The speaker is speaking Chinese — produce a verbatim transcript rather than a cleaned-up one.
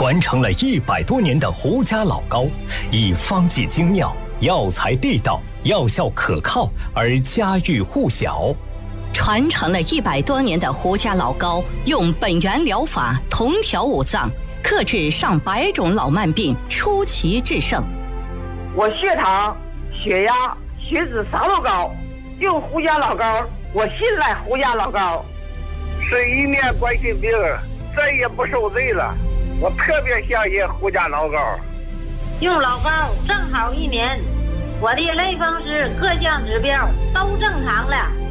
传承了一百多年的胡家老高，以方剂精妙、药材地道、药效可靠而家喻户晓。 传承了一百多年的胡家老高，用本源疗法同调五脏，克制上百种老慢病，出奇制胜。 我血糖、血压、血脂啥都高，用胡家老高，我信赖胡家老高。 是一面冠心病，再也不受罪了。我特别相信胡家老高。 用老高正好一年，我的类风湿各项指标都正常了。